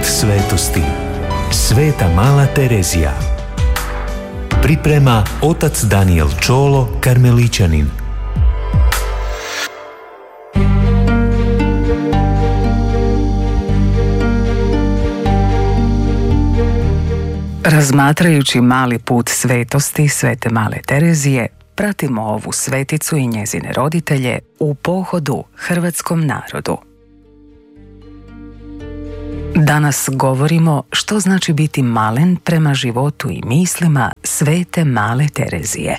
svetosti. Sveta Mala Terezija. Priprema otac Daniel Čolo, karmeličanin. Razmatrajući mali put svetosti Svete Male Terezije, pratimo ovu sveticu i njezine roditelje u pohodu hrvatskom narodu. Danas govorimo što znači biti malen prema životu i mislima Svete Male Terezije.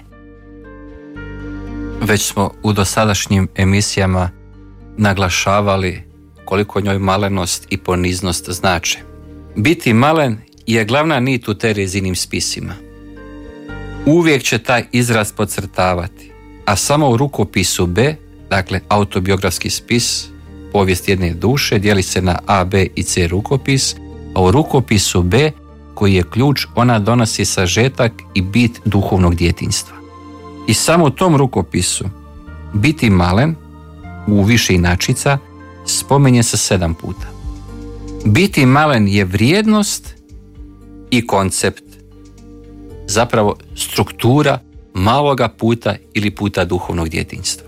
Već smo u dosadašnjim emisijama naglašavali koliko njoj malenost i poniznost znače. Biti malen je glavna nit u Terezinim spisima. Uvijek će taj izraz podcrtavati, a samo u rukopisu B, dakle autobiografski spis, povijest jedne duše, dijeli se na A, B i C rukopis, a u rukopisu B, koji je ključ, ona donosi sažetak i bit duhovnog djetinjstva. I samo u tom rukopisu biti malen, u više inačica, spominje se 7 puta. Biti malen je vrijednost i koncept, zapravo struktura maloga puta ili puta duhovnog djetinjstva.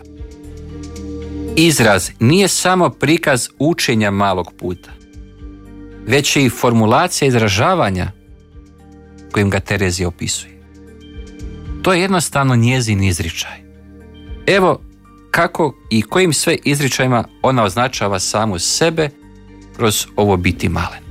Izraz nije samo prikaz učenja malog puta, već je i formulacija izražavanja kojim ga Terezija opisuje. To je jednostavno njezin izričaj. Evo kako i kojim sve izričajima ona označava samu sebe kroz ovo biti malen.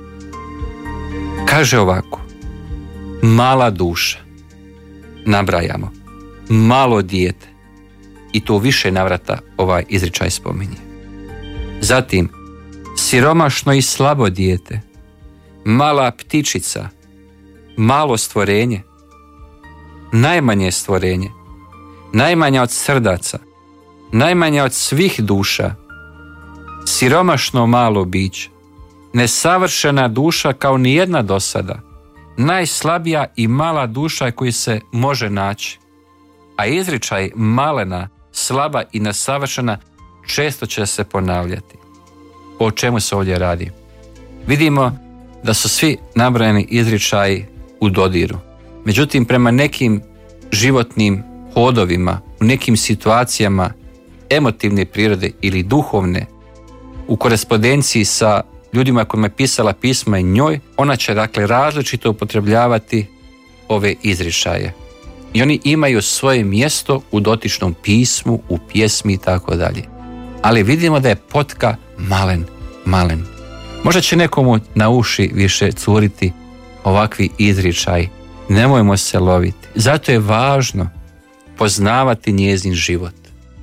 Kaže ovako: mala duša, nabrajamo, malo dijete, i to u više navrata ovaj izričaj spominje. Zatim, siromašno i slabo dijete, mala ptičica, malo stvorenje, najmanje stvorenje, najmanja od srdaca, najmanja od svih duša, siromašno malo biće, nesavršena duša kao ni jedna do sada, najslabija i mala duša koju se može naći. A izričaj malena, slaba i nesavršena često će se ponavljati. O čemu se ovdje radi? Vidimo da su svi nabrojeni izričaji u dodiru. Međutim, prema nekim životnim hodovima, u nekim situacijama emotivne prirode ili duhovne, u korespondenciji sa ljudima kojima je pisala pisma i njoj, ona će dakle različito upotrebljavati ove izričaje. I oni imaju svoje mjesto u dotičnom pismu, u pjesmi i tako dalje. Ali vidimo da je potka malen. Možda će nekomu na uši više curiti ovakvi izričaj. Nemojmo se loviti. Zato je važno poznavati njezin život.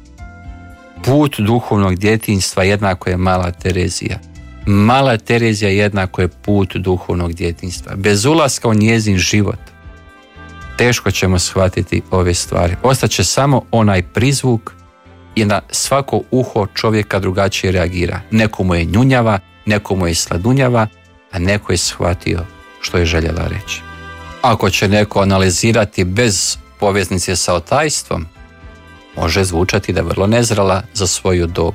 Put duhovnog djetinjstva jednako je Mala Terezija. Mala Terezija jednako je put duhovnog djetinjstva. Bez ulaska u njezin život teško ćemo shvatiti ove stvari. Ostaće samo onaj prizvuk i na svako uho čovjeka drugačije reagira. Nekomu je njunjava, nekomu je sladunjava, a neko je shvatio što je željela reći. Ako će neko analizirati bez poveznice sa otajstvom, može zvučati da je vrlo nezrela za svoju dobu.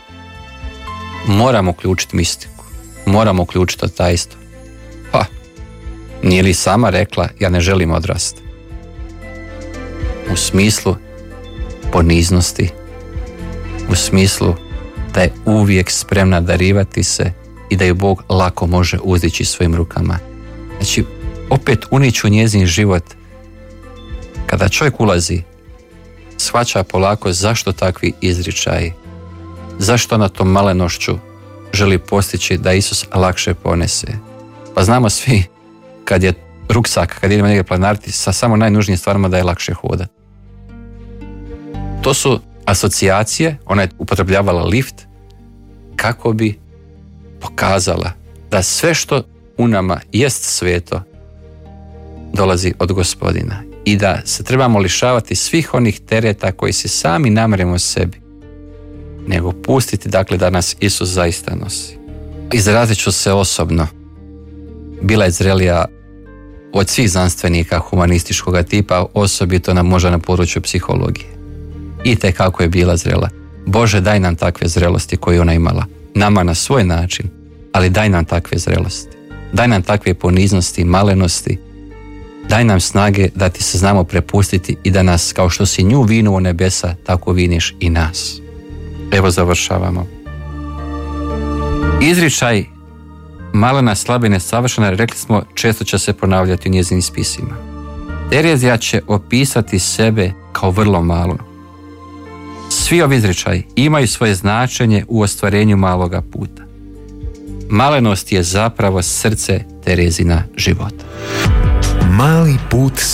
Moramo uključiti mistiku, moramo uključiti otajstvo. Pa, nije li sama rekla ja ne želim odrasti? U smislu poniznosti, u smislu da je uvijek spremna darivati se i da ju Bog lako može uzdići svojim rukama. Znači, opet uniću njezin život. Kada čovjek ulazi, shvaća polako zašto takvi izričaji, zašto ona tom malenošću želi postići da Isus lakše ponese. Pa znamo svi kad je ruksak, kad idemo negdje planariti sa samo najnužnijim stvarima da je lakše hodati. To su asocijacije, ona je upotrebljavala lift kako bi pokazala da sve što u nama jest sveto dolazi od Gospodina i da se trebamo lišavati svih onih tereta koji si sami namremo sebi, nego pustiti dakle da nas Isus zaista nosi. Izrazit ću se osobno. Bila je zrelija od svih znanstvenika humanističkog tipa, osobito možda na području psihologije. I tekako je bila zrela. Bože, daj nam takve zrelosti koje ona imala. Nama na svoj način, ali daj nam takve zrelosti. Daj nam takve poniznosti, malenosti. Daj nam snage da ti se znamo prepustiti i da nas, kao što si nju vinuo nebesa, tako viniš i nas. Evo završavamo. Izričaj malena, slaba i nesavršena, rekli smo, često će se ponavljati u njezinim spisima. Terezija će opisati sebe kao vrlo malu. Svi ovi izričaji imaju svoje značenje u ostvarenju maloga puta. Malenost je zapravo srce Terezina života. Mali put